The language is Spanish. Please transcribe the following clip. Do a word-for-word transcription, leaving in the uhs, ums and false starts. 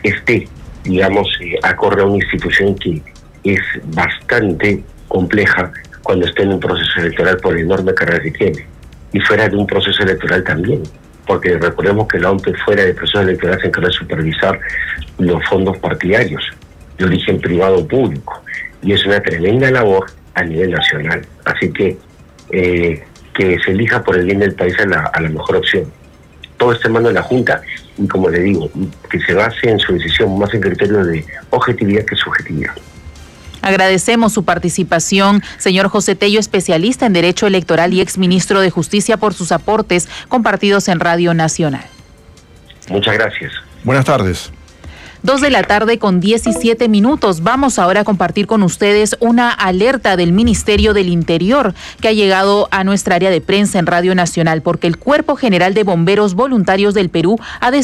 esté, digamos, eh, acorde a una institución que es bastante compleja cuando esté en un proceso electoral por la enorme carrera que tiene, y fuera de un proceso electoral también, porque recordemos que la O M P E fuera del proceso electoral se encarga de supervisar los fondos partidarios de origen privado o público, y es una tremenda labor a nivel nacional. Así que eh, que se elija por el bien del país a la, a la mejor opción. Todo está en manos de la Junta, y como le digo, que se base en su decisión más en criterios de objetividad que subjetividad. Agradecemos su participación, señor José Tello, especialista en Derecho Electoral y exministro de Justicia, por sus aportes compartidos en Radio Nacional. Muchas gracias. Buenas tardes. Dos de la tarde con diecisiete minutos. Vamos ahora a compartir con ustedes una alerta del Ministerio del Interior que ha llegado a nuestra área de prensa en Radio Nacional, porque el Cuerpo General de Bomberos Voluntarios del Perú ha